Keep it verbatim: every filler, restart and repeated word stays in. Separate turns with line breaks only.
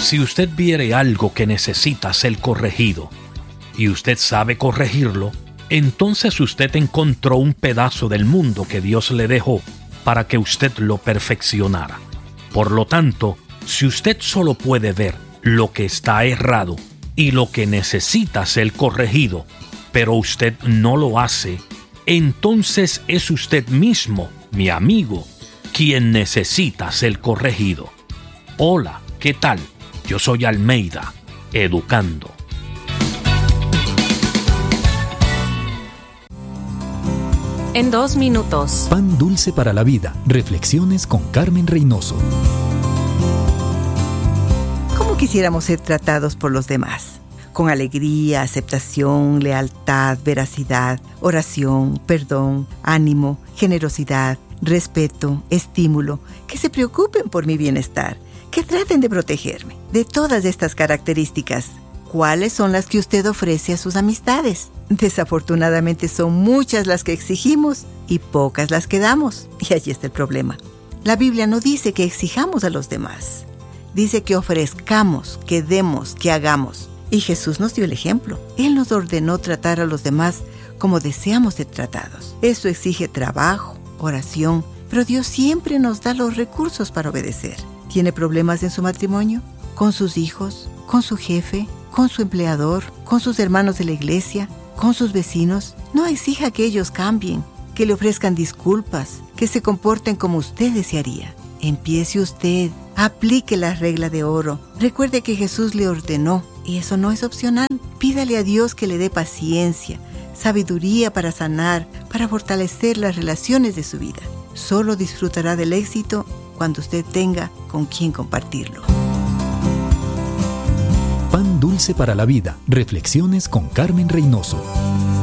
Si usted viere algo que necesita ser corregido y usted sabe corregirlo, entonces usted encontró un pedazo del mundo que Dios le dejó para que usted lo perfeccionara. Por lo tanto, si usted solo puede ver lo que está errado y lo que necesita ser corregido, pero usted no lo hace, entonces es usted mismo, mi amigo, quien necesita ser corregido. Hola, ¿qué tal? Yo soy Almeida, educando.
En dos minutos.
Pan dulce para la vida. Reflexiones con Carmen Reynoso.
¿Cómo quisiéramos ser tratados por los demás? Con alegría, aceptación, lealtad, veracidad, oración, perdón, ánimo, generosidad, respeto, estímulo, que se preocupen por mi bienestar, que traten de protegerme. De todas estas características, ¿cuáles son las que usted ofrece a sus amistades? Desafortunadamente son muchas las que exigimos y pocas las que damos. Y allí está el problema. La Biblia no dice que exijamos a los demás. Dice que ofrezcamos, que demos, que hagamos. Y Jesús nos dio el ejemplo. Él nos ordenó tratar a los demás como deseamos ser tratados. Eso exige trabajo, oración, pero Dios siempre nos da los recursos para obedecer. ¿Tiene problemas en su matrimonio? ¿Con sus hijos? ¿Con su jefe? ¿Con su empleador? ¿Con sus hermanos de la iglesia? ¿Con sus vecinos? No exija que ellos cambien, que le ofrezcan disculpas, que se comporten como usted desearía. Empiece usted, aplique la regla de oro. Recuerde que Jesús le ordenó, y eso no es opcional. Pídale a Dios que le dé paciencia, sabiduría para sanar, para fortalecer las relaciones de su vida. Solo disfrutará del éxito cuando usted tenga con quien compartirlo.
Pan dulce para la vida. Reflexiones con Carmen Reynoso.